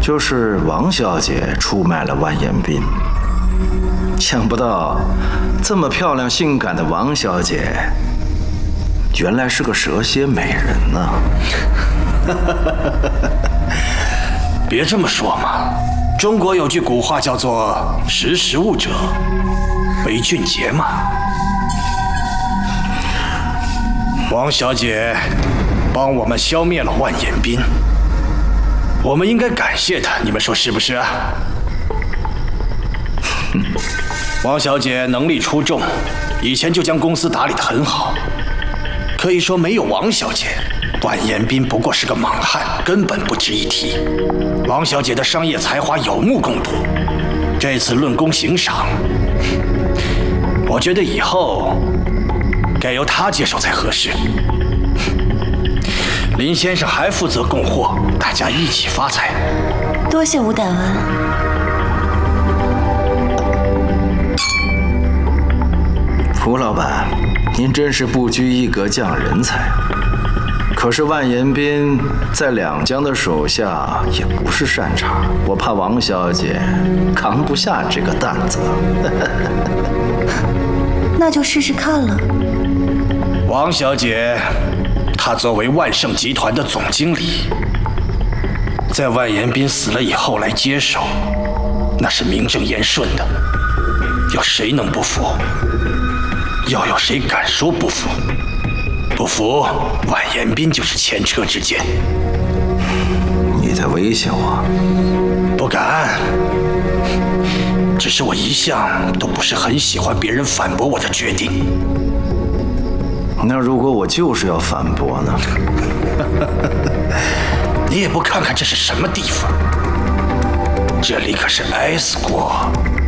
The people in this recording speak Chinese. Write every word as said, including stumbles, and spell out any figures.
就是王小姐出卖了万延斌。想不到，这么漂亮性感的王小姐，原来是个蛇蝎美人呢。 别这么说嘛，中国有句古话叫做“识时务者为俊杰”嘛。王小姐帮我们消灭了万延斌，我们应该感谢她，你们说是不是啊？王小姐能力出众，以前就将公司打理得很好，可以说没有王小姐，万延斌不过是个莽汉，根本不值一提。王小姐的商业才华有目共睹，这次论功行赏，我觉得以后该由她接手才合适。林先生还负责供货，大家一起发财。 多谢吴代文。 吴老板，您真是不拘一格降人才。可是万延斌在两江的手下也不是善茬，我怕王小姐扛不下这个担子。 那就试试看了。 王小姐，她作为万盛集团的总经理，在万延斌死了以后来接手，那是名正言顺的，有谁能不服？要有谁敢说不服？不服，万延斌就是前车之鉴。 你在威胁我？ 不敢，只是我一向都不是很喜欢别人反驳我的决定。 那如果我就是要反驳呢？ 你也不看看这是什么地方？这里可是 S 国。